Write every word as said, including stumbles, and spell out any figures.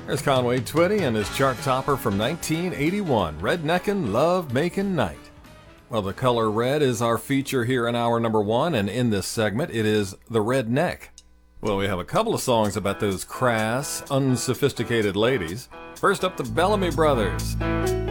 There's Conway Twitty and his chart topper from nineteen eighty-one, Redneckin' Love Making Night. Well, the color red is our feature here in hour number one, and in this segment, it is the redneck. Well, we have a couple of songs about those crass, unsophisticated ladies. First up, the Bellamy Brothers.